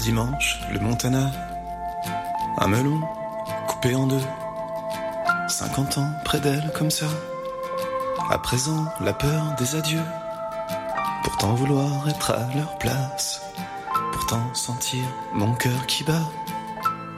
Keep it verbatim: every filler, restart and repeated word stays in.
dimanche, le Montana, un melon coupé en deux. Cinquante ans près d'elle comme ça. À présent, la peur des adieux. Pourtant vouloir être à leur place. Pourtant sentir mon cœur qui bat.